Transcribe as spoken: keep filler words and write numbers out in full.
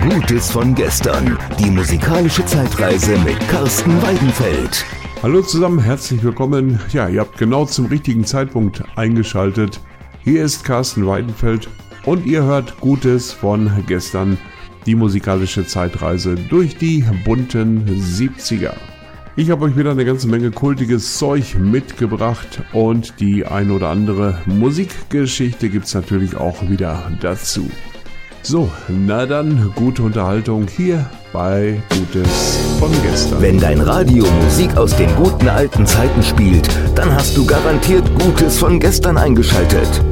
Gutes von gestern. Die musikalische Zeitreise mit Carsten Weidenfeld. Hallo zusammen, herzlich willkommen. Ja, ihr habt genau zum richtigen Zeitpunkt eingeschaltet. Hier ist Carsten Weidenfeld und ihr hört Gutes von gestern. Die musikalische Zeitreise durch die bunten siebziger. Ich habe euch wieder eine ganze Menge kultiges Zeug mitgebracht und die ein oder andere Musikgeschichte gibt es natürlich auch wieder dazu. So, na dann, gute Unterhaltung hier bei Gutes von gestern. Wenn dein Radio Musik aus den guten alten Zeiten spielt, dann hast du garantiert Gutes von gestern eingeschaltet.